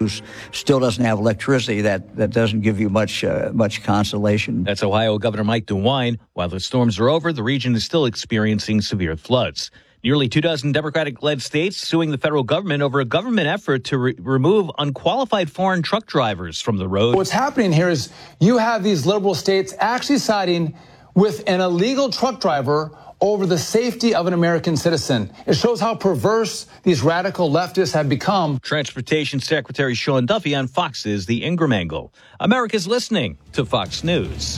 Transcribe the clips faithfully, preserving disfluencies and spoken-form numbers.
who still doesn't have electricity, that, that doesn't give you much uh, much consolation. That's Ohio Governor Mike DeWine. While the storms are over, the region is still experiencing severe floods. Nearly two dozen Democratic-led states suing the federal government over a government effort to re- remove unqualified foreign truck drivers from the road. What's happening here is you have these liberal states actually siding with an illegal truck driver over the safety of an American citizen. It shows how perverse these radical leftists have become. Transportation Secretary Sean Duffy on Fox's The Ingram Angle. America's listening to Fox News.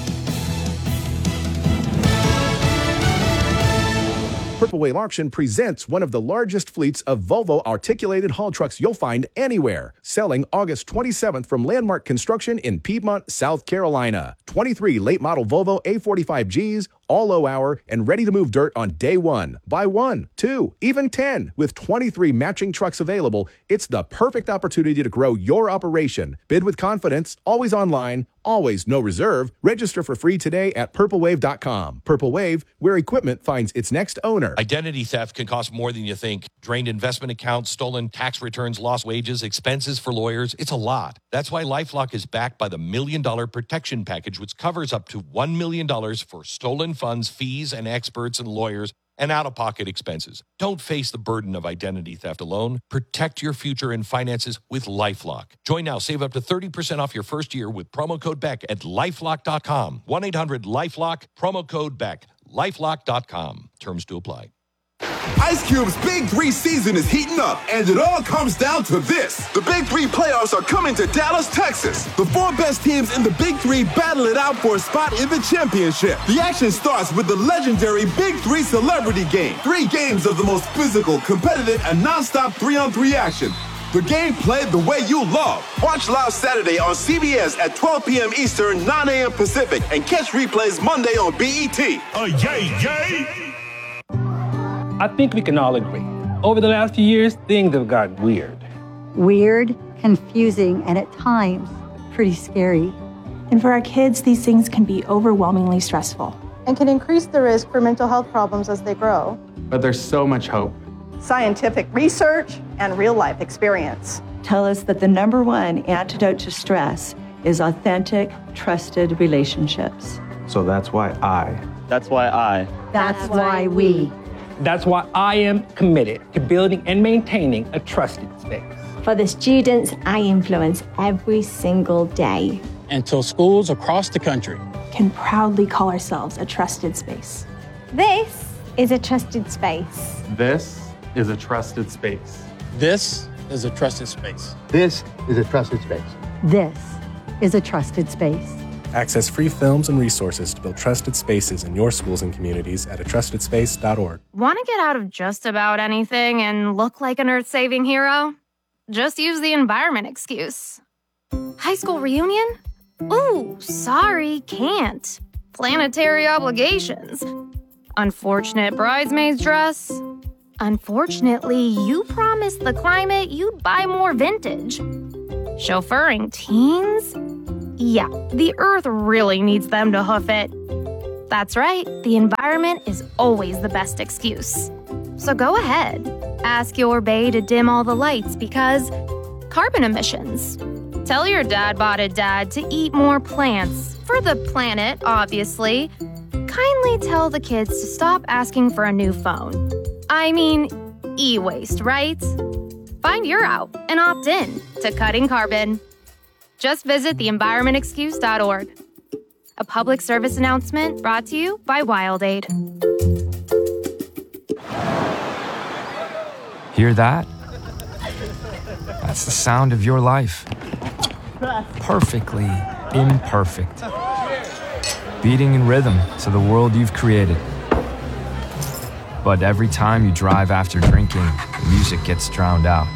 Purple Wave Auction presents one of the largest fleets of Volvo articulated haul trucks you'll find anywhere. Selling August twenty-seventh from Landmark Construction in Piedmont, South Carolina. twenty-three late model Volvo A forty-five Gs, all low hour, and ready to move dirt on day one. Buy one, two, even ten. With twenty-three matching trucks available, it's the perfect opportunity to grow your operation. Bid with confidence, always online, always no reserve. Register for free today at purple wave dot com. Purple Wave, where equipment finds its next owner. Identity theft can cost more than you think. Drained investment accounts, stolen tax returns, lost wages, expenses for lawyers. It's a lot. That's why LifeLock is backed by the Million Dollar Protection Package, which covers up to one million dollars for stolen funds, fees, and experts and lawyers, and out-of-pocket expenses. Don't face the burden of identity theft alone. Protect your future and finances with LifeLock. Join now. Save up to thirty percent off your first year with promo code Beck at lifelock dot com. one eight hundred LifeLock, promo code Beck. lifelock dot com. Terms to apply. Ice Cube's Big Three season is heating up, and it all comes down to this. The Big Three playoffs are coming to Dallas, Texas. The four best teams in the Big Three battle it out for a spot in the championship. The action starts with the legendary Big Three Celebrity Game. Three games of the most physical, competitive, and nonstop three-on-three action. The game played the way you love. Watch live Saturday on C B S at twelve p.m. Eastern, nine a.m. Pacific, and catch replays Monday on B E T. Oh, yay, yay! I think we can all agree. Over the last few years, things have gotten weird. Weird, confusing, and at times, pretty scary. And for our kids, these things can be overwhelmingly stressful. And can increase the risk for mental health problems as they grow. But there's so much hope. Scientific research and real-life experience tell us that the number one antidote to stress is authentic, trusted relationships. So that's why I. That's why I. That's, that's why we. That's why I am committed to building and maintaining a trusted space. For the students I influence every single day. Until schools across the country can proudly call ourselves a trusted space. This is a trusted space. This is a trusted space. This is a trusted space. This is a trusted space. This is a trusted space. Access free films and resources to build trusted spaces in your schools and communities at a trusted space dot org. Want to get out of just about anything and look like an earth-saving hero? Just use the environment excuse. High school reunion? Ooh, sorry, can't. Planetary obligations. Unfortunate bridesmaid's dress. Unfortunately, you promised the climate you'd buy more vintage. Chauffeuring teens? Yeah, the earth really needs them to hoof it. That's right, the environment is always the best excuse. So go ahead, ask your bae to dim all the lights because carbon emissions. Tell your dad-botted dad to eat more plants, for the planet, obviously. Kindly tell the kids to stop asking for a new phone. I mean, e-waste, right? Find your out and opt in to cutting carbon. Just visit the environment excuse dot org. A public service announcement brought to you by WildAid. Hear that? That's the sound of your life. Perfectly imperfect. Beating in rhythm to the world you've created. But every time you drive after drinking, the music gets drowned out.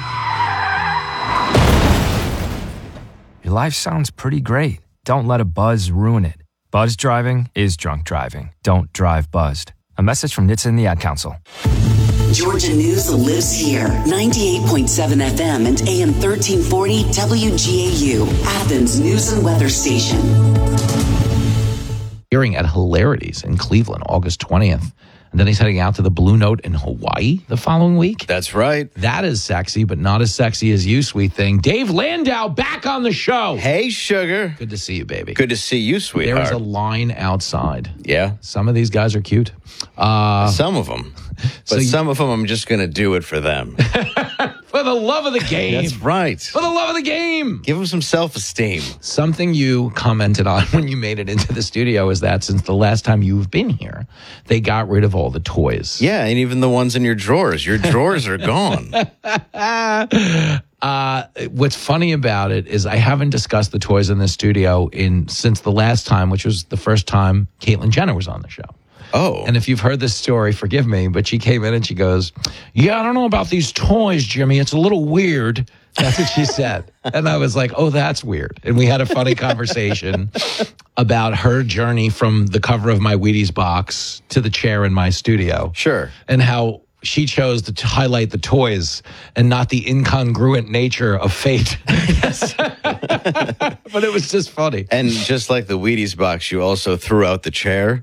Your life sounds pretty great. Don't let a buzz ruin it. Buzz driving is drunk driving. Don't drive buzzed. A message from N H T S A and the Ad Council. Georgia News lives here. ninety-eight point seven F M and A M thirteen forty W G A U, Athens News and Weather Station. Hearing at Hilarities in Cleveland, August twentieth. And then he's heading out to the Blue Note in Hawaii the following week. That's right. That is sexy, but not as sexy as you, sweet thing. Dave Landau back on the show. Hey, sugar. Good to see you, baby. Good to see you, sweetheart. There is a line outside. Yeah. Some of these guys are cute. Uh, some of them. But so you, some of them, I'm just going to do it for them. For the love of the game. That's right. For the love of the game. Give them some self-esteem. Something you commented on when you made it into the studio is that since the last time you've been here, they got rid of all the toys. Yeah, and even the ones in your drawers. Your drawers are gone. Uh, what's funny about it is I haven't discussed the toys in the studio in since the last time, which was the first time Caitlyn Jenner was on the show. Oh. And if you've heard this story, forgive me, but she came in and she goes, yeah, I don't know about these toys, Jimmy. It's a little weird. That's what she said. And I was like, oh, that's weird. And we had a funny conversation about her journey from the cover of my Wheaties box to the chair in my studio. Sure. And how she chose to highlight the toys and not the incongruent nature of fate. Yes. But it was just funny. And just like the Wheaties box, you also threw out the chair.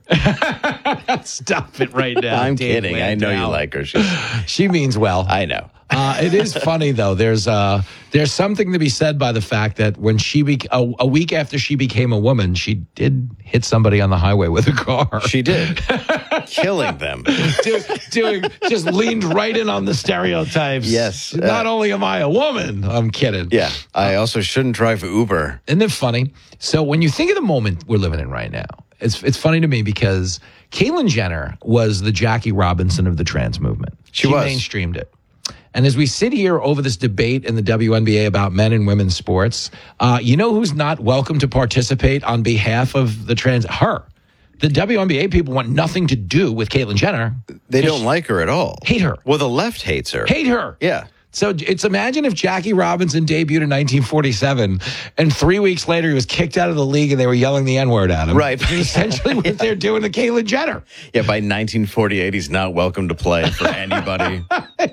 Stop it right now. I'm Dave kidding. Landau. I know you like her. She's... She means well. I know. Uh, it is funny, though. There's uh, there's something to be said by the fact that when she be- a, a week after she became a woman, she did hit somebody on the highway with a car. She did. Killing them. Do, doing just leaned right in on the stereotypes. Yes. Not uh, only am I a woman, I'm kidding. Yeah. I also shouldn't drive Uber. Isn't it funny? So when you think of the moment we're living in right now, it's it's funny to me because Caitlyn Jenner was the Jackie Robinson of the trans movement. She was. mainstreamed it. And as we sit here over this debate in the W N B A about men and women's sports, uh, you know who's not welcome to participate on behalf of the trans? Her. The W N B A people want nothing to do with Caitlyn Jenner. They don't like her at all. Hate her. Well, the left hates her. Hate her. Yeah. So it's imagine if Jackie Robinson debuted in nineteen forty-seven and three weeks later he was kicked out of the league and they were yelling the N-word at him. Right. Essentially what yeah. they're doing to Caitlyn Jenner. Yeah, by nineteen forty-eight, he's not welcome to play for anybody.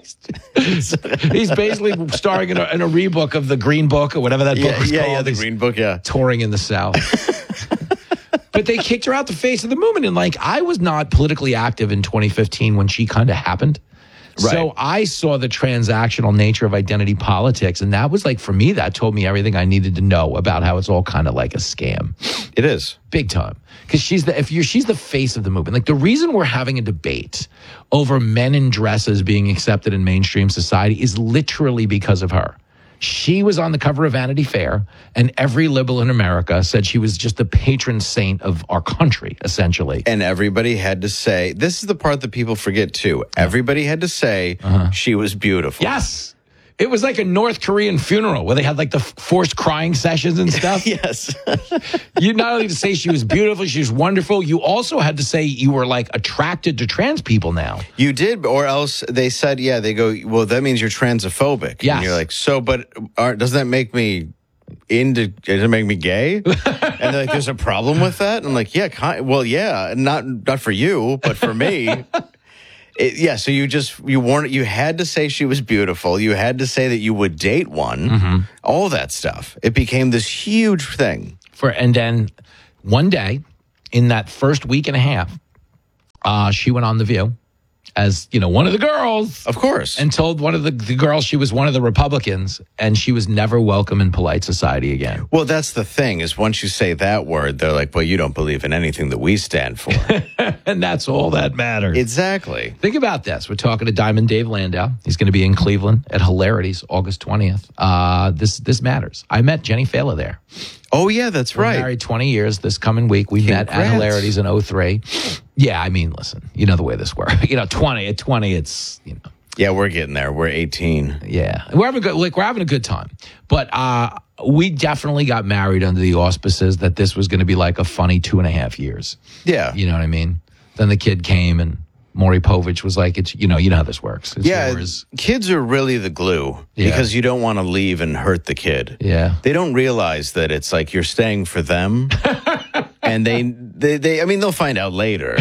He's basically starring in a, in a rebook of the Green Book or whatever that yeah, book was yeah, called. Yeah, the Green Book, yeah. Touring in the South. But they kicked her out the face of the movement. And like, I was not politically active in twenty fifteen when she kind of happened. Right. So I saw the transactional nature of identity politics. And that was like, for me, that told me everything I needed to know about how it's all kind of like a scam. It is. Big time. Because she's the, if you're, she's the face of the movement. Like the reason we're having a debate over men in dresses being accepted in mainstream society is literally because of her. She was on the cover of Vanity Fair, and every liberal in America said she was just the patron saint of our country, essentially. And everybody had to say, this is the part that people forget too. Everybody had to say uh-huh. she was beautiful. Yes. It was like a North Korean funeral where they had like the forced crying sessions and stuff. Yes. You not only to say she was beautiful, she was wonderful, you also had to say you were like attracted to trans people now. You did, or else they said, yeah, they go, well, that means you're transphobic. Yes. And you're like, so, but are, doesn't that make me into, does it make me gay? And they're like, there's a problem with that? And I'm like, yeah, kind, well, yeah, not, not for you, but for me. It, yeah, so you just, you weren't, you had to say she was beautiful. You had to say that you would date one. Mm-hmm. All that stuff. It became this huge thing. For And then one day, in that first week and a half, uh, she went on The View as, you know, one of the girls. Of course. And told one of the, the girls she was one of the Republicans, and she was never welcome in polite society again. Well, that's the thing, is once you say that word, they're like, well, you don't believe in anything that we stand for. And that's all that matters. Exactly. Think about this. We're talking to Diamond Dave Landau. He's going to be in Cleveland at Hilarities August twentieth. Uh, this this matters. I met Jenny Fela there. Oh, yeah, that's We're right. married twenty years this coming week. We Congrats. met at Hilarities in oh three. Yeah, I mean, listen, you know the way this works. You know, twenty at twenty, it's, you know. Yeah, we're getting there. We're eighteen. Yeah. We're having a good, like, we're having a good time. But uh, we definitely got married under the auspices that this was going to be like a funny two and a half years. Yeah. You know what I mean? Then the kid came and Maury Povich was like, "It's you know, you know how this works." It's yeah, yours. Kids are really the glue Yeah. because you don't want to leave and hurt the kid. Yeah. They don't realize that it's like you're staying for them. And they, they, they, I mean, they'll find out later.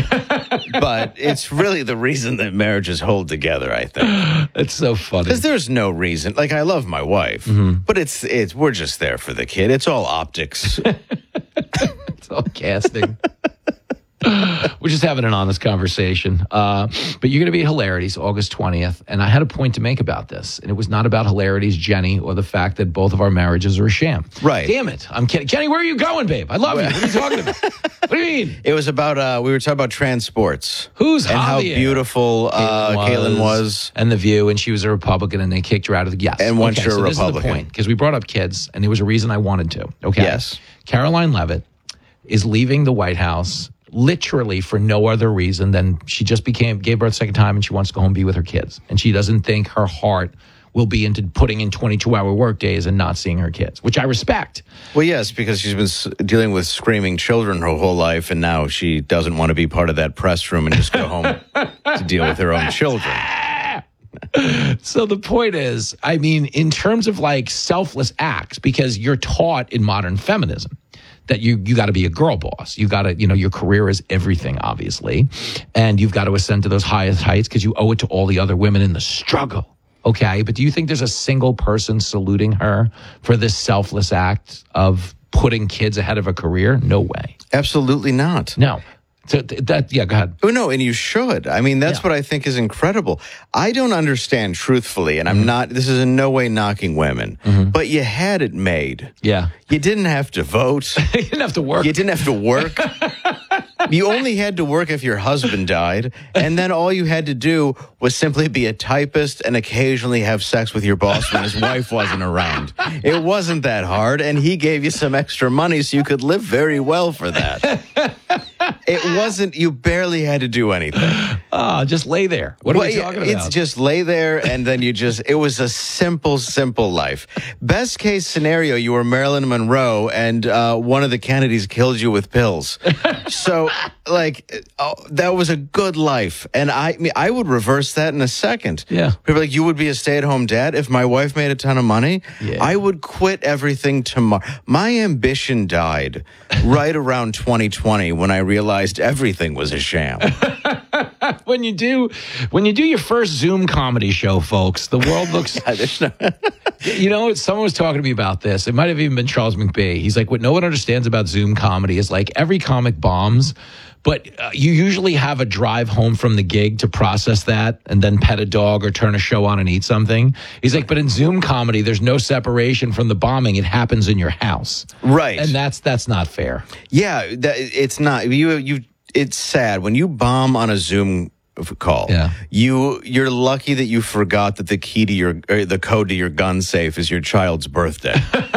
But it's really the reason that marriages hold together, I think. It's so funny. Because there's no reason. Like, I love my wife, Mm-hmm. but it's, it's, we're just there for the kid. It's all optics. It's all casting. We're just having an honest conversation. Uh, but you're going to be at Hilarities August twentieth. And I had a point to make about this. And it was not about Hilarities, Jenny, or the fact that both of our marriages are a sham. Right. Damn it. I'm kidding. Jenny, where are you going, babe? I love you. What are you talking about? What do you mean? It was about, uh, we were talking about transports. Who's And how Javier? beautiful uh, Caitlin was. And The View, and she was a Republican, and they kicked her out of the, yes. And once okay, you're so a this is the Republican. point, because we brought up kids, and there was a reason I wanted to. Okay. Yes. Caroline Leavitt is leaving the White House literally for no other reason than she just became, gave birth a second time, and she wants to go home and be with her kids. And she doesn't think her heart will be into putting in twenty-two hour work days and not seeing her kids, which I respect. Well, yes, because she's been s- dealing with screaming children her whole life, and now she doesn't want to be part of that press room and just go home to deal with her own children. So the point is, I mean, in terms of like selfless acts, because you're taught in modern feminism that you you got to be a girl boss. You got to, you know, your career is everything, obviously. And you've got to ascend to those highest heights because you owe it to all the other women in the struggle. Okay. But do you think there's a single person saluting her for this selfless act of putting kids ahead of a career? No way. Absolutely not. No. So th- that, yeah, go ahead. Oh, no, and you should. I mean, that's Yeah. what I think is incredible. I don't understand, truthfully, and I'm Mm-hmm. not, this is in no way knocking women, Mhm. but you had it made. Yeah. You didn't have to vote. You didn't have to work. You didn't have to work. You only had to work if your husband died, and then all you had to do was simply be a typist and occasionally have sex with your boss when his wife wasn't around. It wasn't that hard, and he gave you some extra money so you could live very well for that. It wasn't, you barely had to do anything. Ah, just lay there. What are Well, we yeah, talking about? It's just lay there, and then you just, it was a simple, simple life. Best case scenario, you were Marilyn Monroe, and uh, one of the Kennedys killed you with pills. So, like, oh, that was a good life. And I, I mean, I would reverse that in a second. Yeah. People are like, you would be a stay-at-home dad? If my wife made a ton of money, Yeah. I would quit everything tomorrow. My ambition died right around twenty twenty when I realized everything was a sham. when you do when you do your first Zoom comedy show, folks, the world looks Yeah, there's no- you know, someone was talking to me about this. It might have even been Charles McBee. He's like, what no one understands about Zoom comedy is like every comic bombs, but uh, you usually have a drive home from the gig to process that and then pet a dog or turn a show on and eat something. He's like, but in Zoom comedy, there's no separation from the bombing. It happens in your house. Right. And that's that's not fair. Yeah, that, it's not. You you. It's sad when you bomb on a Zoom call. Yeah. You you're lucky that you forgot that the key to your or the code to your gun safe is your child's birthday.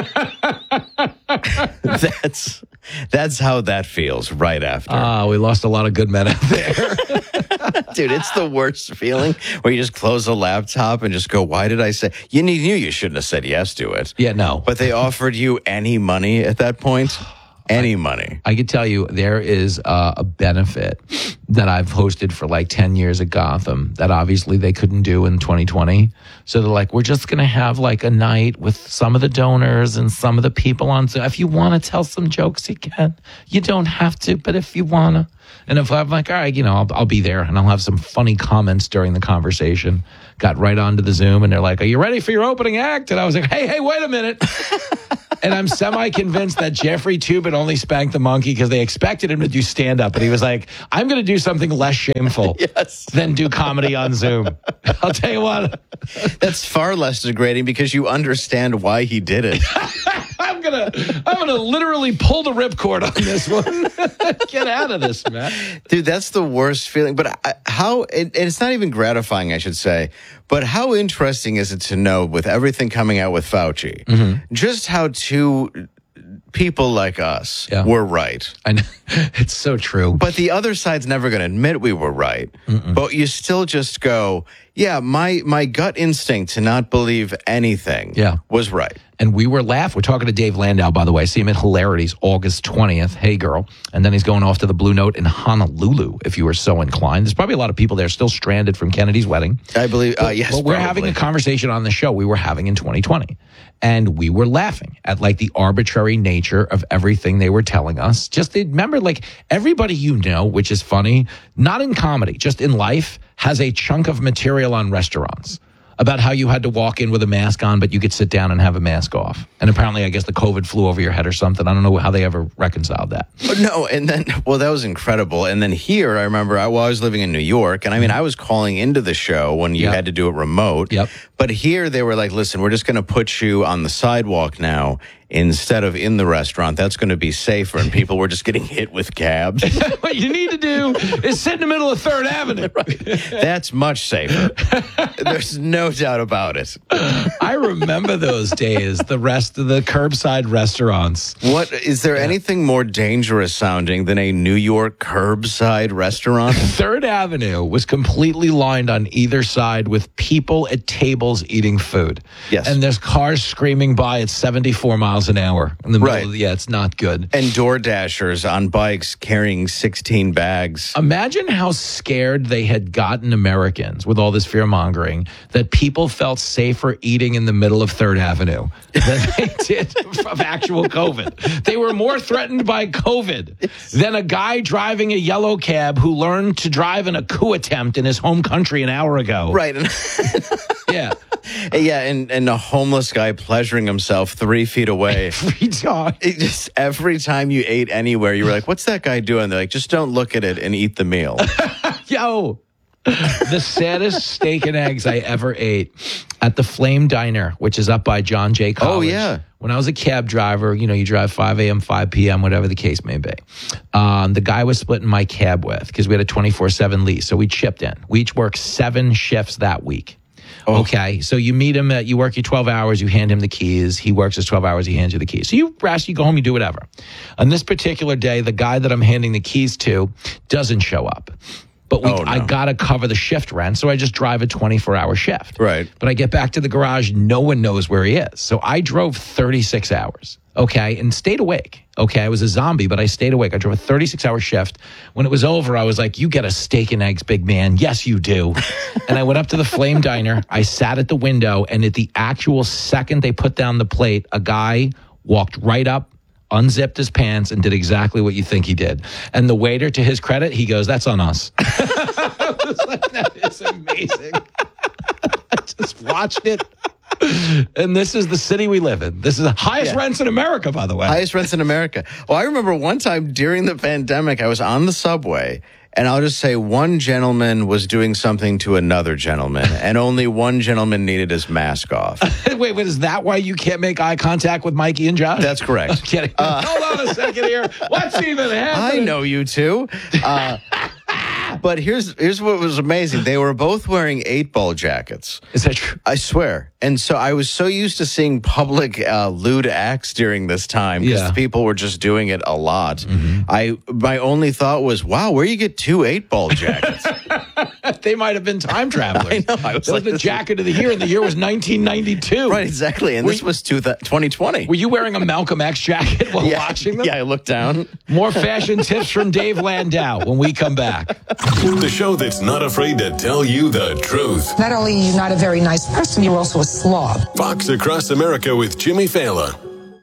that's that's how that feels right after. Ah, we lost a lot of good men out there. Dude, it's the worst feeling where you just close the laptop and just go, why did I say? You knew you shouldn't have said yes to it. Yeah, no. But they offered you any money at that point. Any money. I could tell you there is uh, a benefit that I've hosted for like ten years at Gotham that obviously they couldn't do in twenty twenty. So they're like, we're just going to have like a night with some of the donors and some of the people on Zoom. If you want to tell some jokes, you can. You don't have to, but if you want to. And if I'm like, all right, you know, I'll, I'll be there and I'll have some funny comments during the conversation. Got right onto the Zoom and they're like, are you ready for your opening act? And I was like, hey, hey, wait a minute. And I'm semi-convinced that Jeffrey Toobin only spanked the monkey because they expected him to do stand-up. And he was like, I'm going to do something less shameful yes. than do comedy on Zoom. I'll tell you what. That's far less degrading because you understand why he did it. I'm going to I'm gonna literally pull the ripcord on this one. Get out of this, man. Dude, that's the worst feeling. But I, how, and it's not even gratifying, I should say, but how interesting is it to know with everything coming out with Fauci, mm-hmm. just how two people like us Yeah. were right. I know. It's so true. But the other side's never going to admit we were right. Mm-mm. But you still just go, yeah, my, my gut instinct to not believe anything Yeah. was right. And we were laughing. We're talking to Dave Landau, by the way. I see him at Hilarities August twentieth. Hey, girl. And then he's going off to the Blue Note in Honolulu, if you were so inclined. There's probably a lot of people there still stranded from Kennedy's wedding. I believe, uh, But- yes, But we're probably. having a conversation on the show we were having in twenty twenty. And we were laughing at like the arbitrary nature of everything they were telling us. Just remember, like everybody you know, which is funny, not in comedy, just in life, has a chunk of material on restaurants. about how you had to walk in with a mask on, but you could sit down and have a mask off. And apparently, I guess the COVID flew over your head or something. I don't know how they ever reconciled that. No, and then, well, that was incredible. And then here, I remember, I, well, I was living in New York, and I mean, I was calling into the show when you Yep. had to do it remote. Yep. But here, they were like, listen, we're just going to put you on the sidewalk now instead of in the restaurant. That's going to be safer. And people were just getting hit with cabs. What you need to do is sit in the middle of Third Avenue. That's much safer. There's no doubt about it. I remember those days, the rest of the curbside restaurants. What is there anything more dangerous sounding than a New York curbside restaurant? Third Avenue was completely lined on either side with people at tables eating food. Yes. And there's cars screaming by at seventy-four miles an hour in the middle Right. of the, yeah, it's not good. And door dashers on bikes carrying sixteen bags. Imagine how scared they had gotten Americans with all this fear mongering that people felt safer eating in the middle of Third Avenue than they did of actual COVID. They were more threatened by COVID than a guy driving a yellow cab who learned to drive in a coup attempt in his home country an hour ago. Right. Yeah. Yeah, and, and a homeless guy pleasuring himself three feet away. Every time. It just every time you ate anywhere, you were like, what's that guy doing? They're like, just don't look at it and eat the meal. Yo, the saddest steak and eggs I ever ate at the Flame Diner, which is up by John Jay College. Oh, yeah. When I was a cab driver, you know, you drive five a.m., five p.m., whatever the case may be. Um, the guy was splitting my cab with because we had a twenty-four seven lease. So we chipped in. We each worked seven shifts that week. Oh. Okay, so you meet him, at, you work your twelve hours, you hand him the keys. He works his twelve hours, he hands you the keys. So you rest, you go home, you do whatever. On this particular day, the guy that I'm handing the keys to doesn't show up. But we, oh, no. I got to cover the shift rent, so I just drive a twenty-four hour shift. Right. But I get back to the garage, no one knows where he is. So I drove thirty-six hours, okay, and stayed awake. Okay, I was a zombie, but I stayed awake. I drove a thirty-six hour shift. When it was over, I was like, you get a steak and eggs, big man. Yes, you do. And I went up to the Flame Diner. I sat at the window, and at the actual second they put down the plate, a guy walked right up, unzipped his pants, and did exactly what you think he did. And the waiter, to his credit, he goes, that's on us. I was like, that is amazing. I just watched it. And this is the city we live in. This is the highest Yeah. rents in America, by the way. Highest rents in America. Well, I remember one time during the pandemic, I was on the subway, and I'll just say one gentleman was doing something to another gentleman, and only one gentleman needed his mask off. Wait, wait, is that why you can't make eye contact with Mikey and Josh? That's correct. I'm kidding. Uh, Hold on a second here. What's even happening? I know you two. Uh, but here's here's what was amazing. They were both wearing eight ball jackets. Is that true? I swear. And so I was so used to seeing public uh, lewd acts during this time because Yeah. people were just doing it a lot. Mm-hmm. I my only thought was, wow, where you get two eight ball jackets? They might have been time travelers. I know. I was that like, was the this- jacket of the year, and the year was nineteen ninety-two. Right, exactly. And Were this you- was two th- twenty twenty. Were you wearing a Malcolm X jacket while yeah, watching them? Yeah, I looked down. More fashion tips from Dave Landau when we come back. The show that's not afraid to tell you the truth. Not only are you not a very nice person, you're also a slob. Fox Across America with Jimmy Fallon.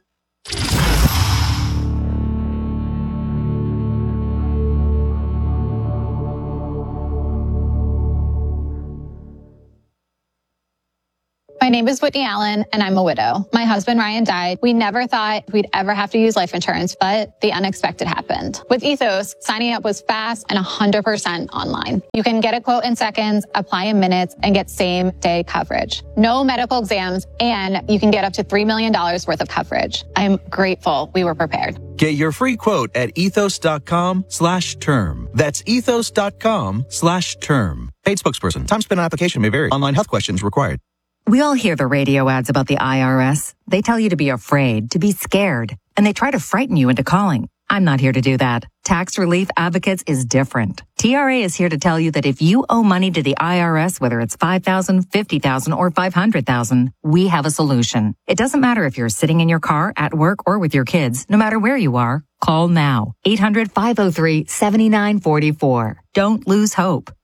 My name is Whitney Allen, and I'm a widow. My husband, Ryan, died. We never thought we'd ever have to use life insurance, but the unexpected happened. With Ethos, signing up was fast and one hundred percent online. You can get a quote in seconds, apply in minutes, and get same-day coverage. No medical exams, and you can get up to three million dollars worth of coverage. I'm grateful we were prepared. Get your free quote at ethos.com slash term. That's ethos.com slash term. Paid spokesperson. Time spent on application may vary. Online health questions required. We all hear the radio ads about the I R S. They tell you to be afraid, to be scared, and they try to frighten you into calling. I'm not here to do that. Tax Relief Advocates is different. T R A is here to tell you that if you owe money to the I R S, whether it's five thousand dollars, fifty thousand dollars, or five hundred thousand dollars, we have a solution. It doesn't matter if you're sitting in your car, at work, or with your kids. No matter where you are, call now. eight hundred, five oh three, seven nine four four. Don't lose hope.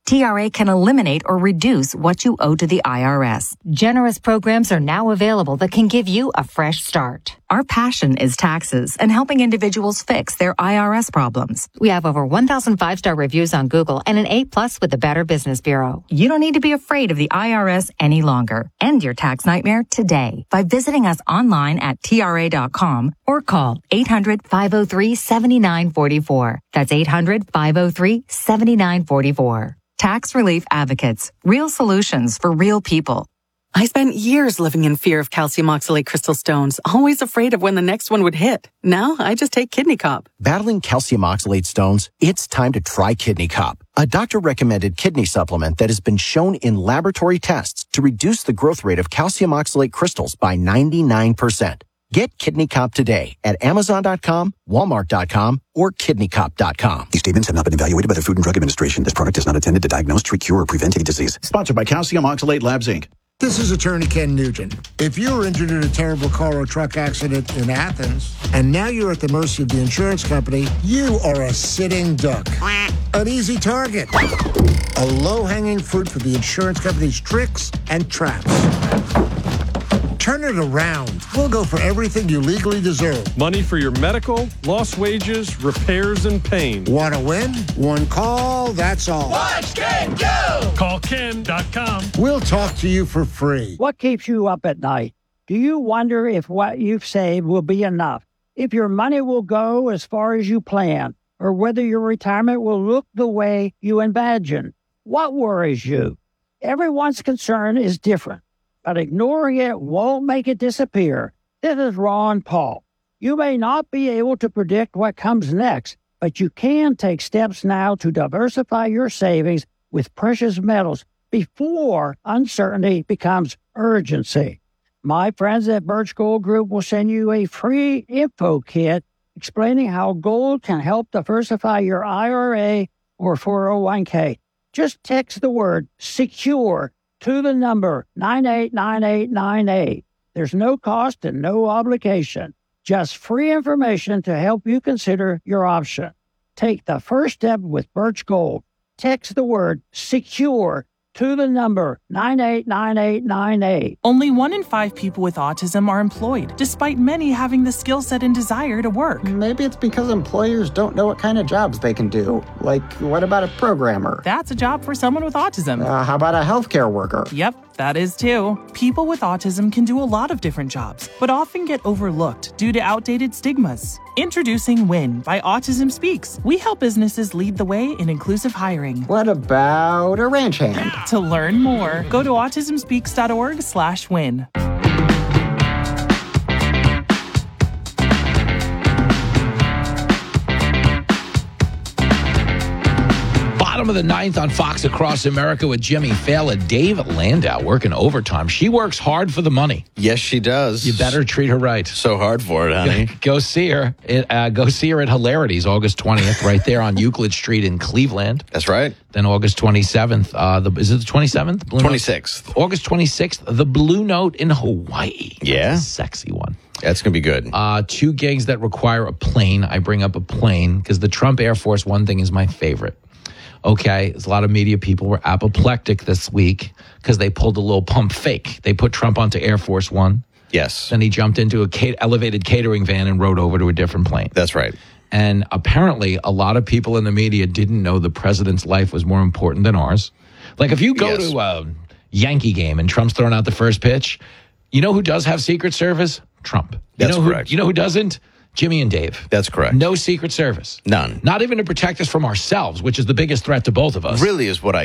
T R A can eliminate or reduce what you owe to the I R S. Generous programs are now available that can give you a fresh start. Our passion is taxes and helping individuals fix their I R S problems. We have over one thousand five-star reviews on Google and an A plus with the Better Business Bureau. You don't need to be afraid of the I R S any longer. End your tax nightmare today by visiting us online at T R A dot com or call eight hundred, five oh three, seven nine four four. That's eight hundred, five oh three, seven nine four four. Tax Relief Advocates. Real solutions for real people. I spent years living in fear of calcium oxalate crystal stones, always afraid of when the next one would hit. Now I just take Kidney Cop. Battling calcium oxalate stones? It's time to try Kidney Cop, a doctor-recommended kidney supplement that has been shown in laboratory tests to reduce the growth rate of calcium oxalate crystals by ninety-nine percent. Get Kidney Cop today at Amazon dot com, Walmart dot com, or Kidney Cop dot com. These statements have not been evaluated by the Food and Drug Administration. This product is not intended to diagnose, treat, cure, or prevent any disease. Sponsored by Calcium Oxalate Labs, Incorporated. This is attorney Ken Nugent. If you were injured in a terrible car or truck accident in Athens, and now you're at the mercy of the insurance company, you are a sitting duck. An easy target. A low-hanging fruit for the insurance company's tricks and traps. Turn it around. We'll go for everything you legally deserve. Money for your medical, lost wages, repairs, and pain. Want to win? One call, that's all. Watch Ken go! Call Ken dot com. We'll talk to you for free. What keeps you up at night? Do you wonder if what you've saved will be enough? If your money will go as far as you plan? Or whether your retirement will look the way you imagine? What worries you? Everyone's concern is different, but ignoring it won't make it disappear. This is Ron Paul. You may not be able to predict what comes next, but you can take steps now to diversify your savings with precious metals before uncertainty becomes urgency. My friends at Birch Gold Group will send you a free info kit explaining how gold can help diversify your I R A or four oh one k. Just text the word SECURE to the number nine eight nine eight nine eight. There's no cost and no obligation. Just free information to help you consider your option. Take the first step with Birch Gold. Text the word SECURE to the number nine eight nine eight nine eight. Only one in five people with autism are employed, despite many having the skill set and desire to work. Maybe it's because employers don't know what kind of jobs they can do. Like, what about a programmer? That's a job for someone with autism. Uh, how about a healthcare worker? Yep, that is too. People with autism can do a lot of different jobs, but often get overlooked due to outdated stigmas. Introducing WIN by Autism Speaks. We help businesses lead the way in inclusive hiring. What about a ranch hand? To learn more, go to autism speaks dot org slash win. Bottom of the ninth on Fox Across America with Jimmy Fallon. Dave Landau working overtime. She works hard for the money. Yes, she does. You better treat her right. So hard for it, honey. Go see her. Uh, go see her at Hilarities, August twentieth, right there on Euclid Street in Cleveland. That's right. Then August twenty-seventh. Uh, the, is it the twenty-seventh? Blue twenty-sixth. Note? August twenty-sixth, the Blue Note in Hawaii. Yeah. That's a sexy one. That's going to be good. Uh, two gigs that require a plane. I bring up a plane because the Trump Air Force One thing is my favorite. Okay, there's a lot of media people were apoplectic this week because they pulled a little pump fake. They put Trump onto Air Force One. Yes. Then he jumped into a cat- elevated catering van and rode over to a different plane. That's right. And apparently, a lot of people in the media didn't know the president's life was more important than ours. Like, if you go yes. to a Yankee game and Trump's throwing out the first pitch, you know who does have Secret Service? Trump. You That's know who, correct. You know who doesn't? Jimmy and Dave. That's correct. No Secret Service. None. Not even to protect us from ourselves, which is the biggest threat to both of us. Really is what I